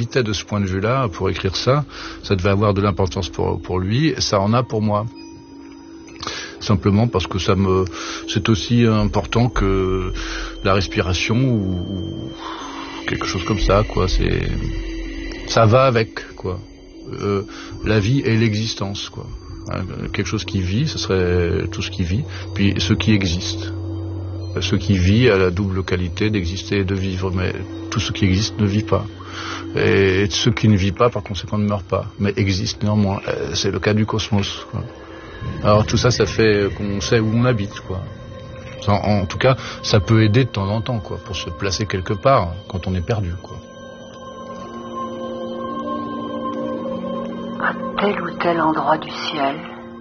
habitait de ce point de vue-là pour écrire ça. Ça devait avoir de l'importance pour lui, et ça en a pour moi. Simplement parce que c'est aussi important que la respiration ou quelque chose comme ça, quoi. Ça va avec, quoi. La vie et l'existence, quoi. Quelque chose qui vit, ce serait tout ce qui vit, puis ce qui existe. Ce qui vit a la double qualité d'exister et de vivre, mais tout ce qui existe ne vit pas. Et ce qui ne vit pas, par conséquent, ne meurt pas, mais existe néanmoins. C'est le cas du cosmos, quoi. Alors tout ça, ça fait qu'on sait où on habite, quoi. En tout cas, ça peut aider de temps en temps, quoi, pour se placer quelque part quand on est perdu, quoi. À tel ou tel endroit du ciel,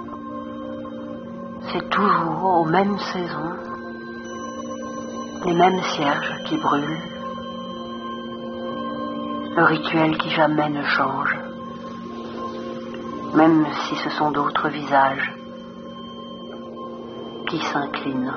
c'est toujours aux mêmes saisons, les mêmes cierges qui brûlent, le rituel qui jamais ne change, même si ce sont d'autres visages qui s'inclinent.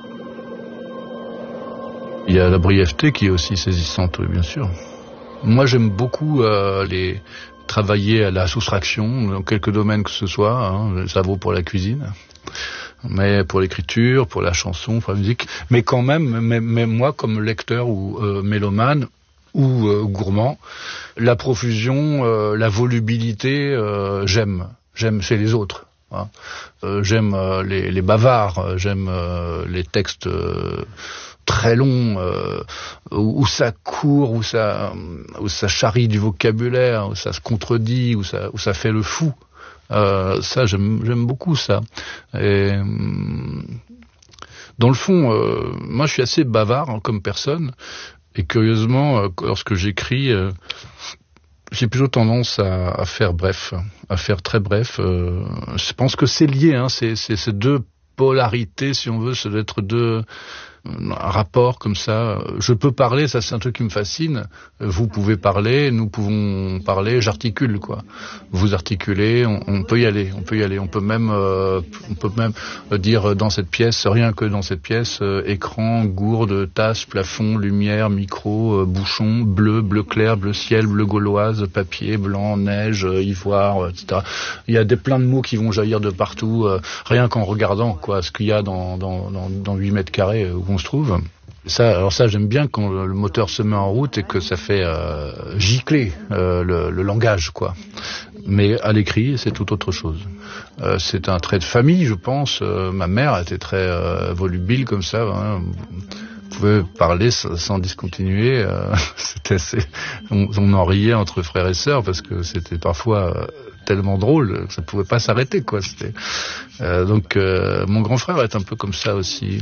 Il y a la brièveté qui est aussi saisissante, oui, bien sûr. Moi, j'aime beaucoup travailler à la soustraction dans quelques domaines que ce soit, hein. Ça vaut pour la cuisine, mais pour l'écriture, pour la chanson, pour la musique. Mais quand même, moi, comme lecteur ou mélomane ou gourmand, la profusion, la volubilité, j'aime chez les autres. Hein. J'aime les bavards, j'aime les textes très long, où ça court, où ça charrie du vocabulaire, où ça se contredit, où ça fait le fou. Ça, j'aime beaucoup ça. Et dans le fond, moi, je suis assez bavard, hein, comme personne. Et curieusement, lorsque j'écris, j'ai plutôt tendance à faire bref, à faire très bref. Je pense que c'est lié, hein, c'est ces deux polarités, si on veut, c'est d'être un rapport comme ça. Je peux parler, ça c'est un truc qui me fascine. Vous pouvez parler, nous pouvons parler, j'articule, quoi. Vous articulez, on peut y aller. On peut même dire dans cette pièce, rien que dans cette pièce, écran, gourde, tasse, plafond, lumière, micro, bouchon, bleu clair, bleu ciel, bleu gauloise, papier, blanc, neige, ivoire, etc. Il y a plein de mots qui vont jaillir de partout, rien qu'en regardant, quoi, ce qu'il y a dans 8 mètres carrés où on se trouve. Ça, j'aime bien quand le moteur se met en route et que ça fait gicler le langage, quoi. Mais à l'écrit, c'est tout autre chose. C'est un trait de famille, je pense. Ma mère était très volubile comme ça. Hein. On pouvait parler sans discontinuer. On en riait entre frères et sœurs parce que c'était parfois tellement drôle que ça pouvait pas s'arrêter, quoi. Donc mon grand frère est un peu comme ça aussi.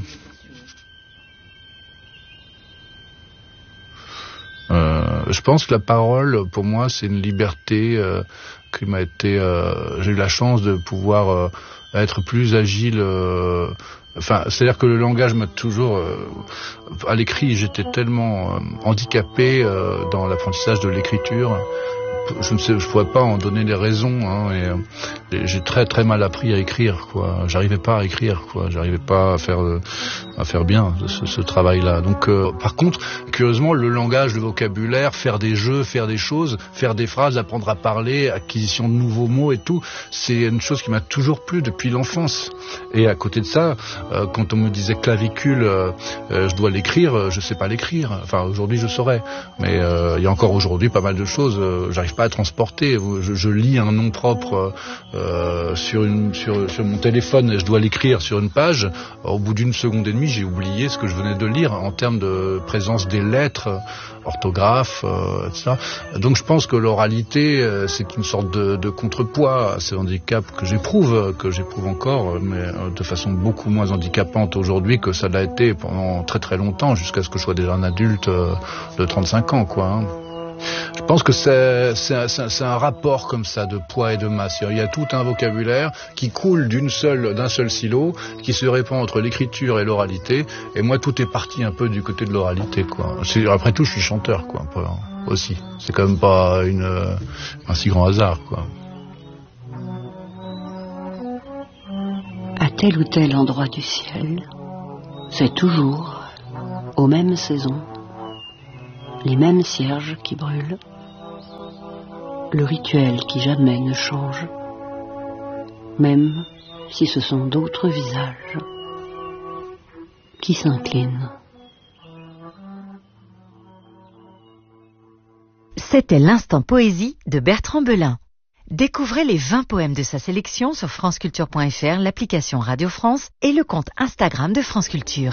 Je pense que la parole, pour moi, c'est une liberté qui m'a été... j'ai eu la chance de pouvoir être plus agile. C'est-à-dire que le langage m'a toujours... à l'écrit, j'étais tellement handicapé dans l'apprentissage de l'écriture. Je pourrais pas en donner les raisons, hein, et j'ai très très mal appris à écrire, quoi. J'arrivais pas à écrire, quoi. J'arrivais pas à faire bien ce travail-là. Donc, par contre, curieusement, le langage, le vocabulaire, faire des jeux, faire des choses, faire des phrases, apprendre à parler, acquisition de nouveaux mots et tout, c'est une chose qui m'a toujours plu depuis l'enfance. Et à côté de ça, quand on me disait clavicule, je dois l'écrire, je sais pas l'écrire. Enfin, aujourd'hui, je saurais. Mais il y a encore aujourd'hui pas mal de choses, j'arrive pas à transporter. Je lis un nom propre sur mon téléphone et je dois l'écrire sur une page. Au bout d'une seconde et demie, j'ai oublié ce que je venais de lire en termes de présence des lettres, orthographe, etc. Donc je pense que l'oralité, c'est une sorte de contrepoids à ces handicaps que j'éprouve encore, mais de façon beaucoup moins handicapante aujourd'hui que ça l'a été pendant très très longtemps, jusqu'à ce que je sois déjà un adulte de 35 ans, quoi. Hein. Je pense que c'est un rapport comme ça de poids et de masse. Il y a tout un vocabulaire qui coule d'un seul silo, qui se répand entre l'écriture et l'oralité. Et moi, tout est parti un peu du côté de l'oralité, quoi. Après tout, je suis chanteur, quoi, aussi. C'est quand même pas un si grand hasard, quoi. À tel ou tel endroit du ciel, c'est toujours, aux mêmes saisons, les mêmes cierges qui brûlent, le rituel qui jamais ne change, même si ce sont d'autres visages qui s'inclinent. C'était l'instant poésie de Bertrand Belin. Découvrez les 20 poèmes de sa sélection sur franceculture.fr, l'application Radio France et le compte Instagram de France Culture.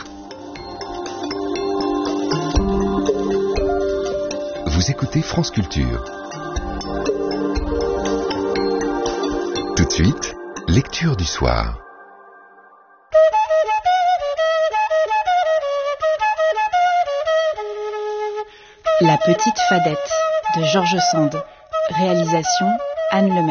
Vous écoutez France Culture. Tout de suite, lecture du soir. La petite fadette de George Sand. Réalisation Anne Lemay.